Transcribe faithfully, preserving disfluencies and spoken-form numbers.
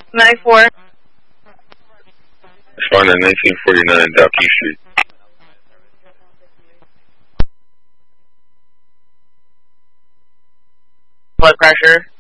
ninety-four. Respond to nineteen forty-nine Dalkey Street. Blood pressure.